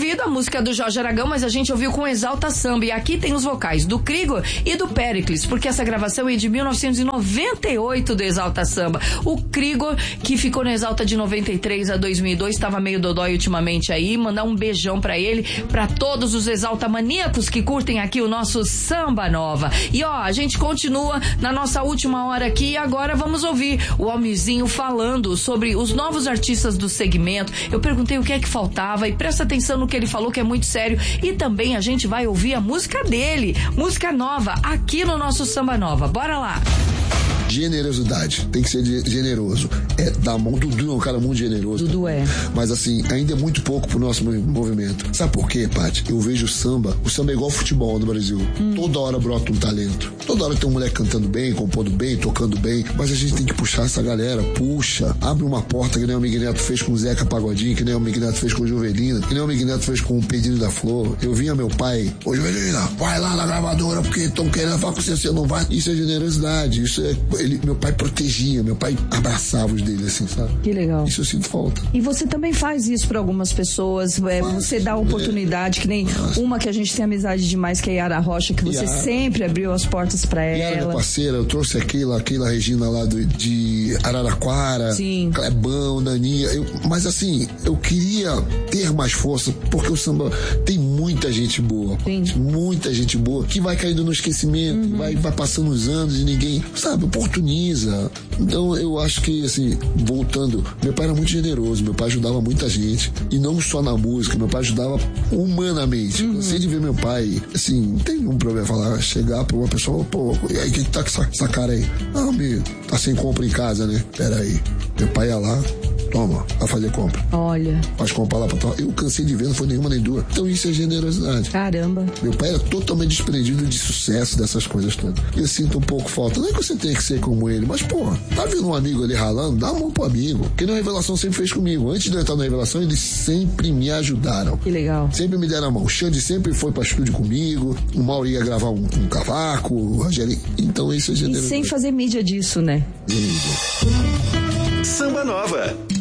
ouvido a música do Jorge Aragão, mas a gente ouviu com Exalta Samba. E aqui tem os vocais do Krigor e do Péricles, porque essa gravação é de 1998 do Exalta Samba. O Krigor, que ficou no Exalta de 93 a 2002, estava meio dodói ultimamente aí. Mandar um beijão pra ele, pra todos os Exalta maníacos que curtem aqui o nosso Samba Nova. E ó, a gente continua na nossa última hora aqui e agora vamos ouvir o Almirzinho falando sobre os novos artistas do segmento. Eu perguntei o que é que faltava e presta atenção no que ele falou, que é muito sério. E também a gente vai ouvir a música dele, música nova, aqui no nosso Samba Nova. Bora lá! Generosidade, tem que ser generoso. É da mão do Dudu, é um cara muito generoso. Dudu é. Mas assim, ainda é muito pouco pro nosso movimento. Sabe por quê, Paty? Eu vejo o samba é igual futebol no Brasil. Toda hora brota um talento. Toda hora tem um moleque cantando bem, compondo bem, tocando bem. Mas a gente tem que puxar essa galera. Puxa, abre uma porta que nem o Miguel Neto fez com o Zeca Pagodinho, que nem o Miguel Neto fez com o Juvelina, que nem o Miguel Neto fez com o Pedrinho da Flor. Eu vinha meu pai, ô Juvelina, vai lá na gravadora porque estão querendo falar com você não vai. Isso é generosidade, isso é... meu pai protegia, meu pai abraçava os dele, assim, sabe? Que legal. Isso eu sinto falta. E você também faz isso para algumas pessoas, você dá oportunidade, que nem uma que a gente tem amizade demais, que é a Yara Rocha, que você sempre abriu as portas para ela. Yara, minha parceira, eu trouxe aquela Regina lá de Araraquara, sim. Clebão, Daninha, mas assim, eu queria ter mais força, porque o samba tem muita gente boa, muita gente boa, que vai caindo no esquecimento, vai passando os anos e ninguém, sabe, oportuniza. Então eu acho que, assim, voltando, meu pai era muito generoso, meu pai ajudava muita gente, e não só na música, meu pai ajudava humanamente. Cansei de ver meu pai, assim, não tem nenhum problema falar, chegar pra uma pessoa, pô, e aí, quem que tá com essa cara aí? Ah, amigo, tá sem compra em casa, né? Pera aí. Meu pai ia lá, toma, vai fazer compra. Olha. Faz comprar lá pra tomar. Eu cansei de ver, não foi nenhuma nem duas. Então isso é generosidade. Caramba. Meu pai era totalmente desprendido de sucesso, dessas coisas todas. Eu sinto um pouco falta. Não é que você tenha que ser como ele, mas, pô, tá vendo um amigo ali ralando? Dá a mão pro amigo. Que nem a Revelação sempre fez comigo. Antes de eu entrar na Revelação, eles sempre me ajudaram. Que legal. Sempre me deram a mão. O Xande sempre foi pra estúdio comigo. O Mauro ia gravar um cavaco. O Rogério. Então isso é generosidade. E sem fazer mídia disso, né? Samba Nova.